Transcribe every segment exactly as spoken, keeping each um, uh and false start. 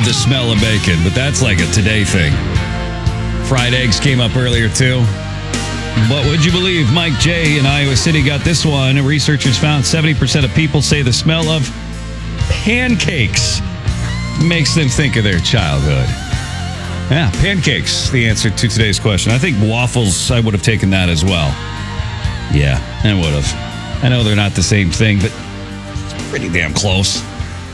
love the smell of bacon, but that's like a today thing. Fried eggs came up earlier, too. But would you believe Mike J. in Iowa City got this one? Researchers found seventy percent of people say the smell of pancakes makes them think of their childhood. Yeah, pancakes, the answer to today's question. I think waffles, I would have taken that as well. Yeah, I would have. I know they're not the same thing, but it's pretty damn close.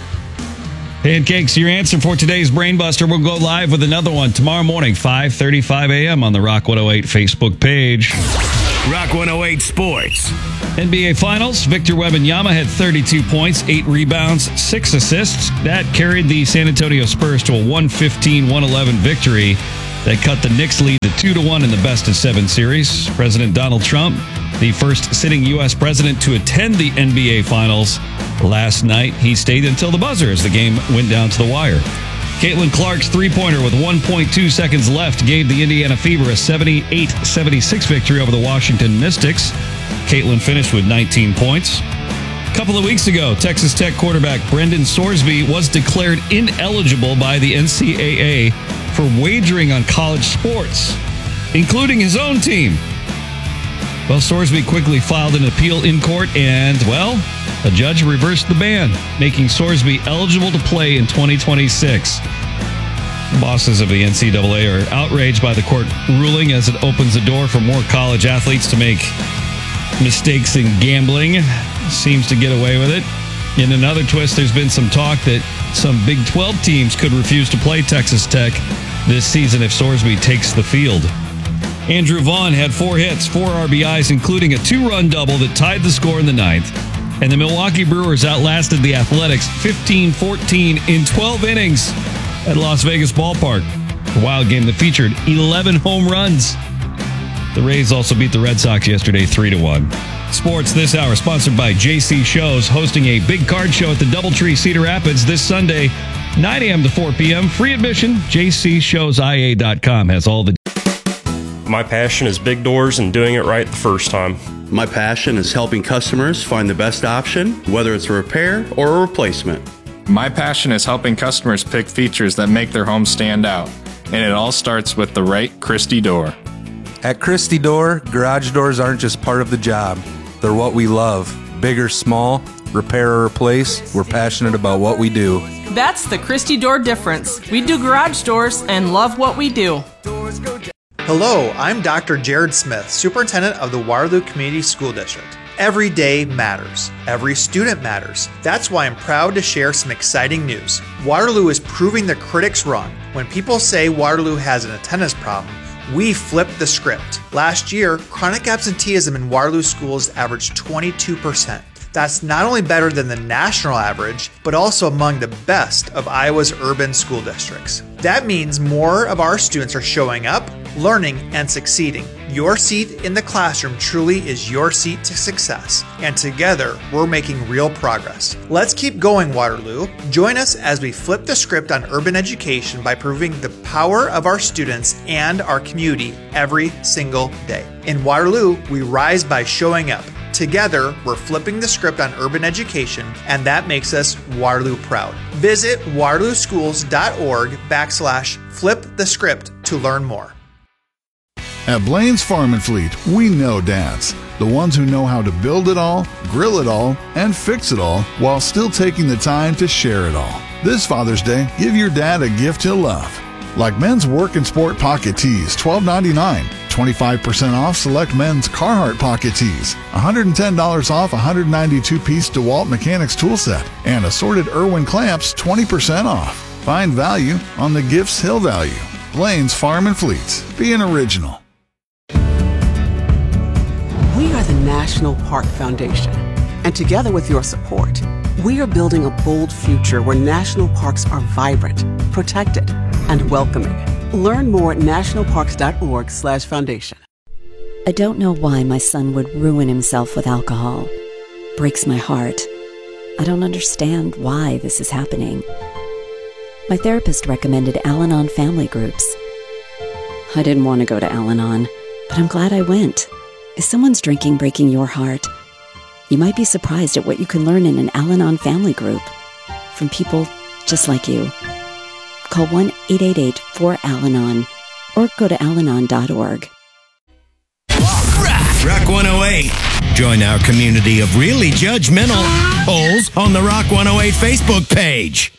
Pancakes, your answer for today's Brainbuster. We'll go live with another one tomorrow morning, five thirty-five a.m. on the Rock one oh eight Facebook page. Rock one oh eight Sports. N B A Finals, Victor Wembanyama had thirty-two points, eight rebounds, six assists. That carried the San Antonio Spurs to a one fifteen one eleven victory that cut the Knicks lead to two to one in the best of seven series. President Donald Trump, the first sitting U S president to attend the N B A Finals last night. He stayed until the buzzer as the game went down to the wire. Caitlin Clark's three-pointer with one point two seconds left gave the Indiana Fever a seventy-eight seventy-six victory over the Washington Mystics. Caitlin finished with nineteen points. A couple of weeks ago, Texas Tech quarterback Brendan Sorsby was declared ineligible by the N C double A for wagering on college sports, including his own team. Well, Sorsby quickly filed an appeal in court and, well, a judge reversed the ban, making Sorsby eligible to play in twenty twenty-six. Bosses of the N C double A are outraged by the court ruling as it opens the door for more college athletes to make mistakes in gambling. Seems to get away with it. In another twist, there's been some talk that some Big twelve teams could refuse to play Texas Tech this season if Sorsby takes the field. Andrew Vaughn had four hits, four R B Is, including a two-run double that tied the score in the ninth. And the Milwaukee Brewers outlasted the Athletics fifteen fourteen in twelve innings at Las Vegas Ballpark. A wild game that featured eleven home runs. The Rays also beat the Red Sox yesterday three to one. Sports this hour sponsored by J C Shows, hosting a big card show at the Doubletree Cedar Rapids this Sunday, nine a.m. to four p.m. Free admission. J C Shows I A dot com has all the... My passion is big doors and doing it right the first time. My passion is helping customers find the best option, whether it's a repair or a replacement. My passion is helping customers pick features that make their home stand out. And it all starts with the right Christie door. At Christie Door, garage doors aren't just part of the job. They're what we love. Big or small, repair or replace, we're passionate about what we do. That's the Christie Door difference. We do garage doors and love what we do. Hello, I'm Doctor Jared Smith, Superintendent of the Waterloo Community School District. Every day matters. Every student matters. That's why I'm proud to share some exciting news. Waterloo is proving the critics wrong. When people say Waterloo has an attendance problem, we flipped the script. Last year, chronic absenteeism in Waterloo schools averaged twenty-two percent. That's not only better than the national average, but also among the best of Iowa's urban school districts. That means more of our students are showing up, learning, and succeeding. Your seat in the classroom truly is your seat to success, and together we're making real progress. Let's keep going, Waterloo. Join us as we flip the script on urban education by proving the power of our students and our community every single day. In Waterloo, we rise by showing up. Together, we're flipping the script on urban education, and that makes us Waterloo proud. Visit waterlooschools.org backslash flip the script to learn more. At Blaine's Farm and Fleet, we know dads. The ones who know how to build it all, grill it all, and fix it all while still taking the time to share it all. This Father's Day, give your dad a gift he'll love. Like men's work and sport pocket tees, twelve ninety-nine. twenty-five percent off select men's Carhartt pocket tees. one hundred ten dollars off one hundred ninety-two piece DeWalt Mechanics tool set. And assorted Irwin clamps, twenty percent off. Find value on the gifts he'll value. Blaine's Farm and Fleet. Be an original. We are the National Park Foundation. And together with your support, we are building a bold future where national parks are vibrant, protected, and welcoming. Learn more at nationalparks.org slash foundation. I don't know why my son would ruin himself with alcohol. Breaks my heart. I don't understand why this is happening. My therapist recommended Al-Anon family groups. I didn't want to go to Al-Anon, but I'm glad I went. Is someone's drinking breaking your heart? You might be surprised at what you can learn in an Al-Anon family group from people just like you. call one eight eight eight four Al Anon or go to al anon dot org. Rock one oh eight. Join our community of really judgmental holes on the Rock one oh eight Facebook page.